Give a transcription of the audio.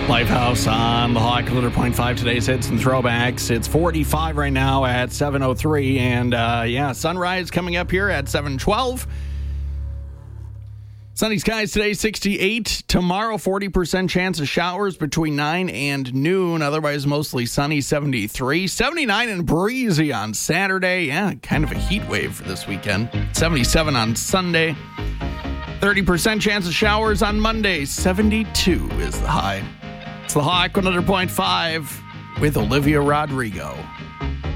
Lifehouse on the Hawk, 100.5. Today's hits and throwbacks. It's 45 right now at 7:03, and sunrise coming up here at 7:12. Sunny skies today, 68. Tomorrow, 40% chance of showers between 9 and noon. Otherwise, mostly sunny, 73. 79 and breezy on Saturday. Yeah, kind of a heat wave for this weekend. 77 on Sunday. 30% chance of showers on Monday. 72 is the high. It's the Hawk 100.5 with Olivia Rodrigo.